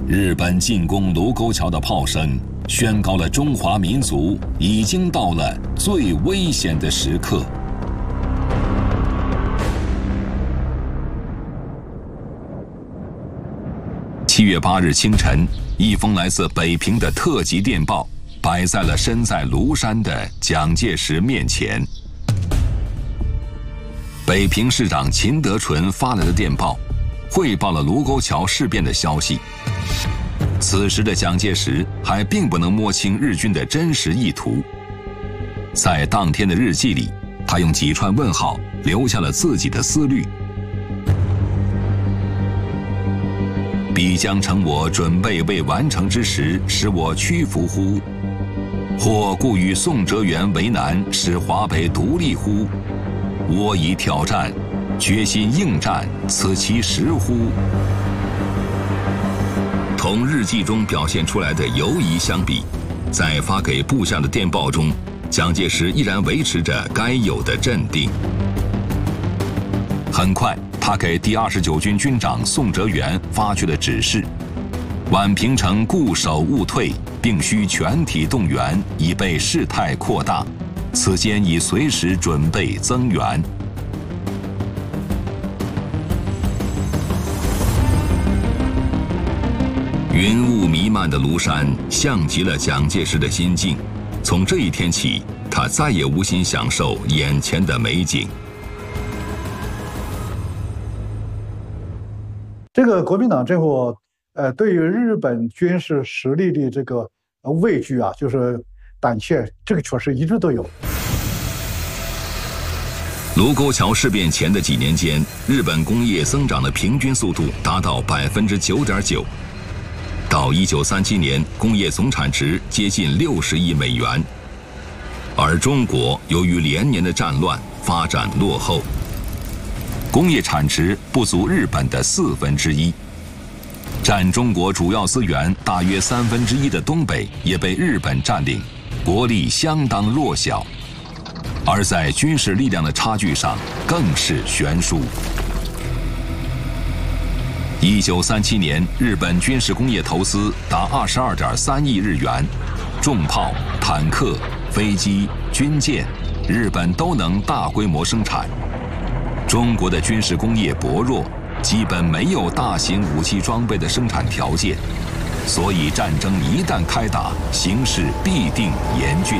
日本进攻卢沟桥的炮声，宣告了中华民族已经到了最危险的时刻。7月8日清晨，一封来自北平的特急电报摆在了身在庐山的蒋介石面前。北平市长秦德纯发来的电报，汇报了卢沟桥事变的消息。此时的蒋介石还并不能摸清日军的真实意图。在当天的日记里，他用几串问号留下了自己的思虑：必将成我准备未完成之时，使我屈服乎？或故与宋哲元为难，使华北独立乎？我已挑战，决心应战，此其时乎？同日记中表现出来的犹疑相比，在发给部下的电报中，蒋介石依然维持着该有的镇定。很快，他给第29军军长宋哲元发去了指示：宛平城固守勿退，并需全体动员，以备事态扩大。此间已随时准备增援。云雾弥漫的庐山像极了蒋介石的心境。从这一天起，他再也无心享受眼前的美景。 这个国民党这伙对于日本军事实力的这个畏惧啊，就是胆怯，这个确实一直都有。 卢沟桥事变前的几年间，日本工业增长的平均速度达到9.9%，到1937年，工业总产值接近60亿美元，而中国由于连年的战乱，发展落后，工业产值不足日本的1/4，占中国主要资源大约1/3的东北也被日本占领，国力相当弱小，而在军事力量的差距上更是悬殊。1937年，日本军事工业投资达22.3亿日元，重炮、坦克、飞机、军舰，日本都能大规模生产。中国的军事工业薄弱，基本没有大型武器装备的生产条件，所以战争一旦开打，形势必定严峻。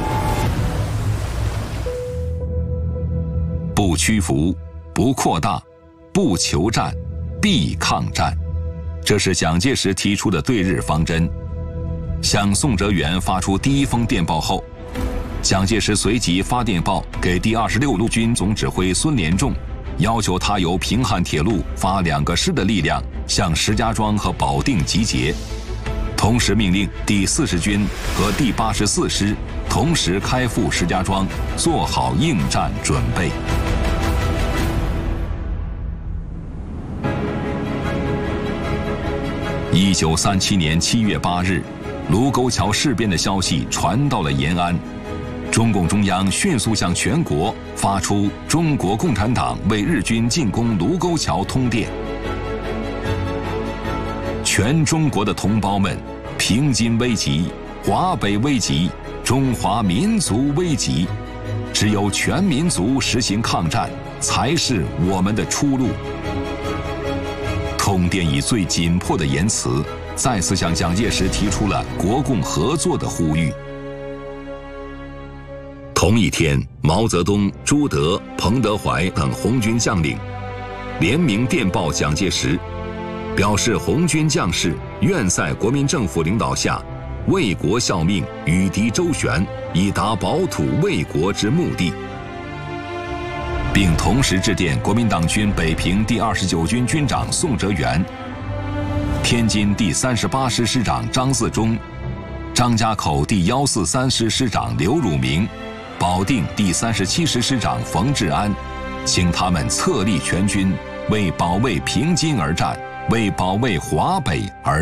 不屈服，不扩大，不求战，必抗战，这是蒋介石提出的对日方针。向宋哲元发出第一封电报后，蒋介石随即发电报给第26路军总指挥孙连仲，要求他由平汉铁路发2个师的力量向石家庄和保定集结，同时命令第40军和第84师同时开赴石家庄，做好应战准备。1937年7月8日，卢沟桥事变的消息传到了延安，中共中央迅速向全国发出中国共产党为日军进攻卢沟桥通电。全中国的同胞们，平津危急，华北危急，中华民族危急，只有全民族实行抗战，才是我们的出路。通电以最紧迫的言辞，再次向蒋介石提出了国共合作的呼吁。同一天，毛泽东、朱德、彭德怀等红军将领联名电报蒋介石，表示红军将士愿在国民政府领导下为国效命，与敌周旋，以达保土卫国之目的，并同时致电国民党军北平第29军军长宋哲元、天津第38师师长张自忠、张家口第143师师长刘汝明、保定第37师师长冯治安，请他们策立全军，为保卫平津而战，为保卫华北而